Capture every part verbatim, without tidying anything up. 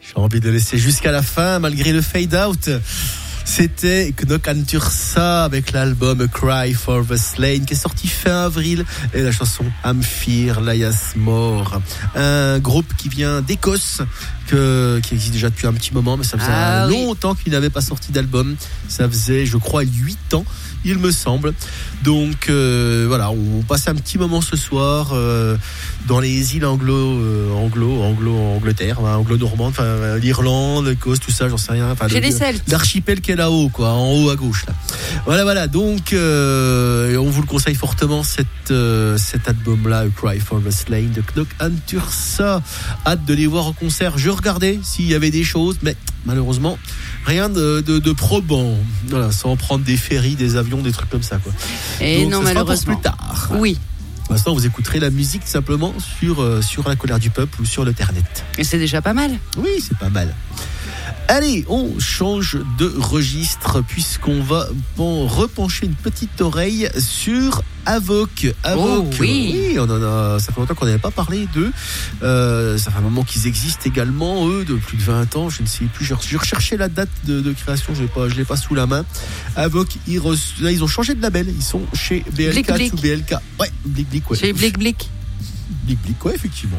J'ai envie de laisser jusqu'à la fin, malgré le fade-out. C'était Knock on Tursa avec l'album A Cry for the Slain qui est sorti fin avril et la chanson I'm Fear Lias More, un groupe qui vient d'Écosse que, qui existe déjà depuis un petit moment, mais ça faisait ah, longtemps oui. qu'il n'avait pas sorti d'album. Ça faisait je crois huit ans il me semble. Donc euh, voilà, on passe un petit moment ce soir euh, dans les îles anglo, euh, anglo, anglo, Angleterre, hein, anglo-normande, enfin l'Irlande, l'Écosse, tout ça, j'en sais rien. Enfin, Chez le, les Celtes. L'archipel qui est là-haut, quoi, en haut à gauche. Là. Voilà, voilà. Donc euh, on vous le conseille fortement cette euh, cet album-là, A Cry for the Slain de Knock on Tursa. Hâte de les voir en concert. Je regardais s'il y avait des choses, mais malheureusement rien de, de, de probant. Voilà, sans prendre des ferries, des avions, des trucs comme ça, quoi. Et donc, non, ça malheureusement. Plus tard. Oui. Pour l'instant, vous écouterez la musique simplement sur, euh, sur La Colère du Peuple ou sur l'Internet. Et c'est déjà pas mal. Oui, c'est pas mal. Allez, on change de registre puisqu'on va bon, repencher une petite oreille sur Avoc. Avoc, oh, oui. oui, on en a, ça fait longtemps qu'on n'avait pas parlé d'eux. Euh, ça fait un moment qu'ils existent également, eux, de plus de vingt ans. Je ne sais plus, je, je recherchais la date de, de création, je ne l'ai, l'ai pas sous la main. Avoc, ils, re, là, ils ont changé de label. Ils sont chez B L K Blick, ou B L K. Ouais, Blick Blick, ouais. Chez Blick Blick. Blick Blick, ouais, effectivement.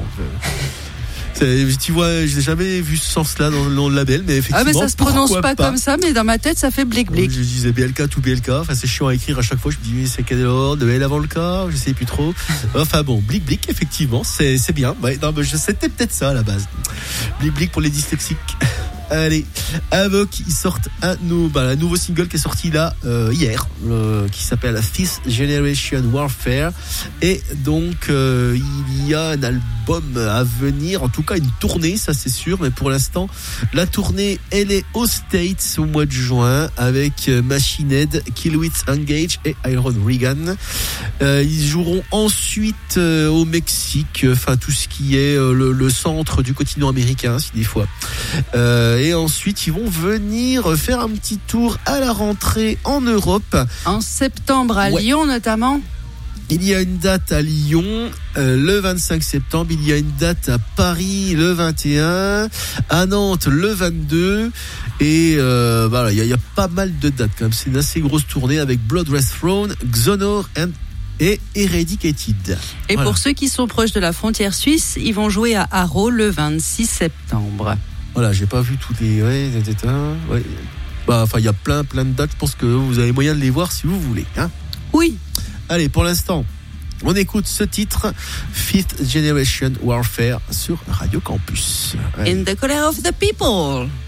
C'est, tu vois, je n'ai jamais vu ce sens-là dans le nom de label, mais effectivement. Ah, mais ça se prononce pas, pas comme ça, mais dans ma tête, ça fait Blick Blick. Je disais B L K tout B L K. Enfin, c'est chiant à écrire à chaque fois. Je me dis, oui, c'est quel ordre de L avant le K, je sais plus trop. Enfin bon, Blick Blick, effectivement, c'est, c'est bien. Ouais, non, mais c'était peut-être ça à la base. Blick Blick pour les dyslexiques. Allez, Avoc, ils sortent un, nou, bah, un nouveau single qui est sorti là euh, hier, euh, qui s'appelle Fifth Generation Warfare. Et donc, euh, il y a un album à venir, en tout cas une tournée, ça c'est sûr. Mais pour l'instant, la tournée, elle est aux States au mois de juin avec Machine Head, Killwitz Engage et Iron Regan. Euh, ils joueront ensuite euh, au Mexique, enfin tout ce qui est euh, le, le centre du continent américain, si des fois. Euh, Et ensuite, ils vont venir faire un petit tour à la rentrée en Europe. En septembre, à ouais. Lyon notamment. Il y a une date à Lyon euh, le vingt-cinq septembre. Il y a une date à Paris le vingt et un. À Nantes le vingt-deux. Et euh, voilà, il y, y a pas mal de dates quand même. C'est une assez grosse tournée avec Blood Red Throne, Xonor and et Eradicated. Et voilà. Pour ceux qui sont proches de la frontière suisse, ils vont jouer à Haro le vingt-six septembre. Voilà, j'ai pas vu tous les. Ouais, ouais. Bah, enfin, il y a plein, plein de dates. Je pense que vous avez moyen de les voir si vous voulez. Hein. Oui. Allez, pour l'instant, on écoute ce titre, Fifth Generation Warfare sur Radio Campus. Allez. In the color of the people.